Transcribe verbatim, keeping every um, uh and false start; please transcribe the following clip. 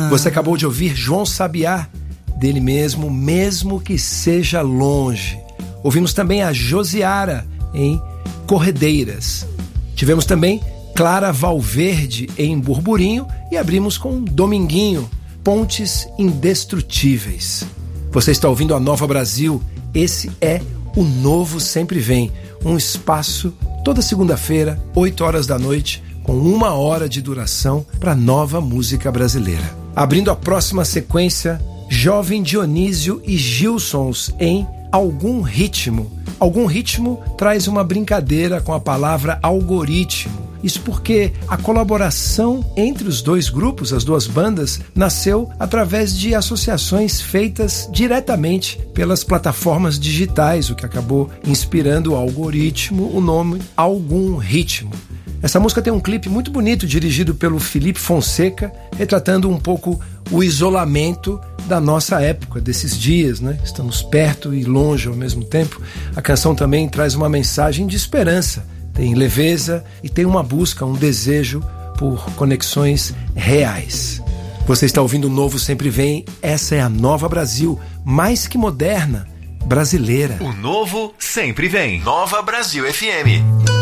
Você acabou de ouvir João Sabiá, dele mesmo, Mesmo Que Seja Longe. Ouvimos também a Josiara em Corredeiras. Tivemos também Clara Valverde em Burburinho e abrimos com Dominguinho, Pontes Indestrutíveis. Você está ouvindo a Nova Brasil. Esse é o Novo Sempre Vem, um espaço toda segunda-feira, oito horas da noite, com uma hora de duração para nova música brasileira. Abrindo a próxima sequência, Jovem Dionísio e Gilsons em Algum Ritmo. Algum Ritmo traz uma brincadeira com a palavra algoritmo. Isso porque a colaboração entre os dois grupos, as duas bandas, nasceu através de associações feitas diretamente pelas plataformas digitais, o que acabou inspirando o algoritmo, o nome Algum Ritmo. Essa música tem um clipe muito bonito dirigido pelo Felipe Fonseca, retratando um pouco o isolamento da nossa época, desses dias, né? Estamos perto e longe ao mesmo tempo. A canção também traz uma mensagem de esperança, tem leveza e tem uma busca, um desejo por conexões reais. Você está ouvindo o Novo Sempre Vem, essa é a Nova Brasil, mais que moderna, brasileira. O Novo Sempre Vem. Nova Brasil F M.